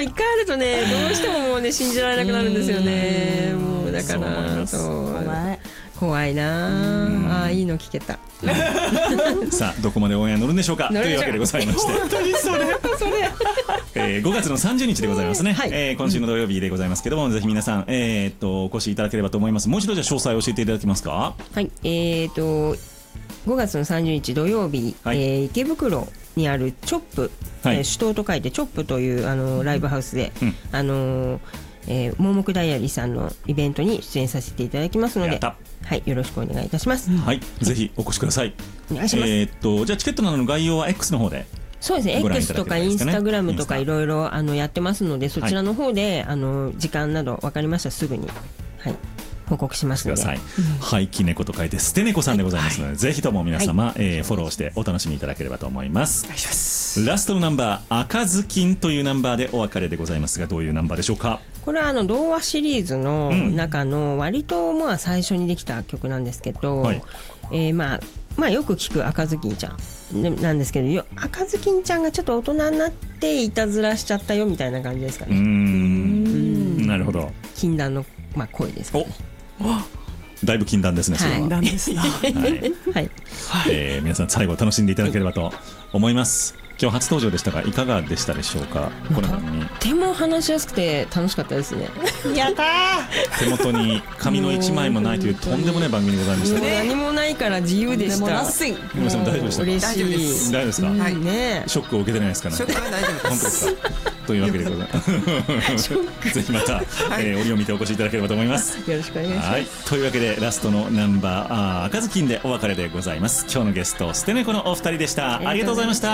一回あるとねどうしてももうね信じられなくなるんですよね。もうだからそう怖いなあ。いいの聞けた。 さあどこまでオンエア乗るんでしょうかというわけでございまして本当にそれ 5月の30日でございますね、 はい、 今週の土曜日でございますけども、ぜひ皆さん、お越しいただければと思います。もう一度じゃあ詳細を教えていただけますか。 はい、5月の30日土曜日、 はい、 池袋にあるチョップ、 はい、 首都と書いてチョップというライブハウスで、盲目ダイアリーさんのイベントに出演させていただきますので、はい、よろしくお願いいたします。 はい、ぜひお越しください。 お願いします。 じゃあチケットなどの概要は X の方で。 そうですね、X とかインスタグラムとかいろいろやってますので、そちらの方で、時間など分かりましたらすぐに、はい、報告しますので。 はいき猫と書いて捨て猫さんでございますので、ぜひとも皆様、フォローしてお楽しみいただければと思います。 お願いします。 ラストのナンバー赤ずきんというナンバーでお別れでございますが、どういうナンバーでしょうか。 これは童話シリーズの中の割と最初にできた曲なんですけど、はい、まあよく聞く赤ずきんちゃんなんですけど、赤ずきんちゃんがちょっと大人になっていたずらしちゃったよみたいな感じですかね。 なるほど。 禁断の、声ですかね。 だいぶ禁断ですね、それは。 禁断ですな。 皆さん最後楽しんでいただければと思います。今日初登場でしたがいかがでしたでしょうか。この番組とても話しやすくて楽しかったですね。 やったー。手元に紙の1枚もないというとんでもない番組でございましたね。 何もないから自由でした。 皆さん大丈夫でしたか。 嬉しい。 大丈夫ですか。 はいね。 ショックを受けてないですかね。 ショックは大丈夫です。 本当ですか。というわけでございます。ぜひまた折を見てお越しいただければと思います。 よろしくお願いします。 はい、というわけでラストのナンバー赤ずきんでお別れでございます。今日のゲスト捨て猫のお二人でした。ありがとうございました。